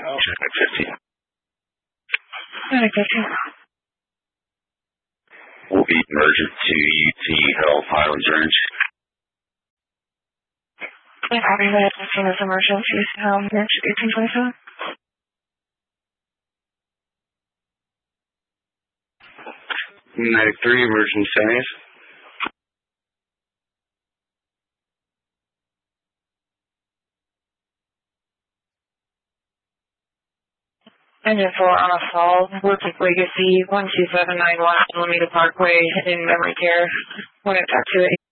50. 50. Will be emergent to UT Health Highlands Ranch. Yeah, copy that. As soon as emergency, Ranch 1827. United 3, emergency settings. Engine 4 on a fall, Woodland Legacy 12791 Alameda Parkway in memory care. When it's activated.